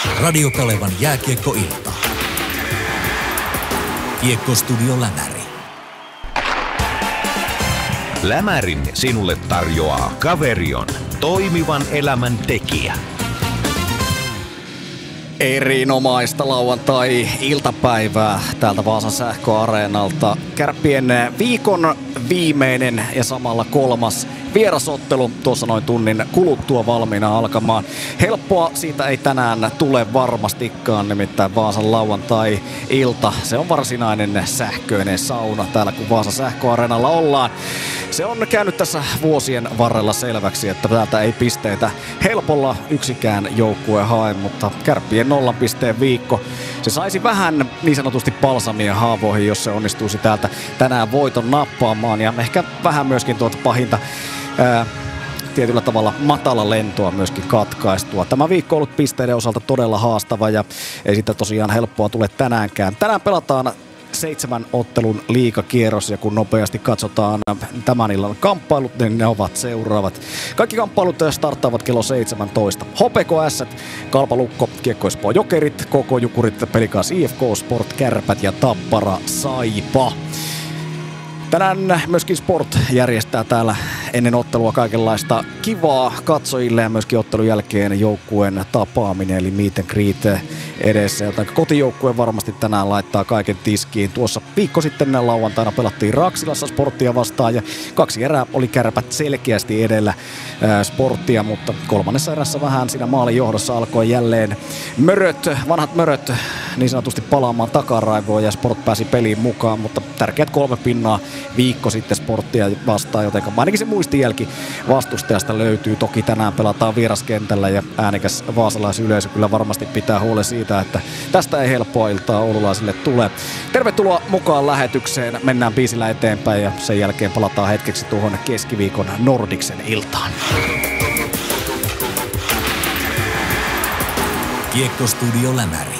Radio Kalevan jääkiekkoilta. Kiekkostudio Lämäri. Lämärin sinulle tarjoaa Caverion, toimivan elämän tekijä. Erinomaista lauantai-iltapäivää täältä Vaasan Sähköareenalta. Kärppien viikon viimeinen ja samalla kolmas vierasottelu tuossa noin tunnin kuluttua valmiina alkamaan. Helppoa siitä ei tänään tule varmastikaan, nimittäin Vaasan lauantai-ilta. Se on varsinainen sähköinen sauna täällä, kun Vaasan Sähköareenalla ollaan. Se on käynyt tässä vuosien varrella selväksi, että täältä ei pisteitä helpolla yksikään joukkue hae, mutta Kärppien 0 pisteen viikko. Se saisi vähän niin sanotusti palsamia haavoihin, jos se onnistuisi täältä tänään voiton nappaamaan, ja ehkä vähän myöskin tuota pahinta tietyllä tavalla matala lentoa myöskin katkaistua. Tämä viikko on ollut pisteiden osalta todella haastava ja ei sitä tosiaan helppoa tule tänäänkään. Tänään pelataan 7 ottelun liigakierros, ja kun nopeasti katsotaan tämän illan kamppailut, niin ne ovat seuraavat. Kaikki kamppailut starttaavat kello 17. HPK Ässät, Kalpa Lukko, Kiekko Espoo Jokerit, KK Jukurit, Pelikaas IFK, Sport Kärpät ja Tappara Saipa. Tänään myöskin Sport järjestää täällä ennen ottelua kaikenlaista kivaa katsojille ja myöskin ottelun jälkeen joukkueen tapaaminen eli meet and greet edessä, joten kotijoukkue varmasti tänään laittaa kaiken tiskiin. Tuossa viikko sitten lauantaina pelattiin Raksilassa Sporttia vastaan ja 2 erää oli Kärpät selkeästi edellä Sporttia, mutta kolmannessa erässä vähän siinä maalin johdossa alkoi jälleen vanhat möröt niin sanotusti palaamaan takaraivoon ja Sport pääsi peliin mukaan, mutta tärkeät 3 pinnaa viikko sitten Sporttia vastaan, joten ainakin se muistijälki vastustajasta löytyy. Toki tänään pelataan vieraskentällä ja äänekäs vaasalaisyleisö kyllä varmasti pitää huolen siitä, että tästä ei helppoa iltaa oululaisille tule. Tervetuloa mukaan lähetykseen. Mennään biisillä eteenpäin ja sen jälkeen palataan hetkeksi tuohon keskiviikon Nordicsen iltaan. Kiekkostudio Lämäri.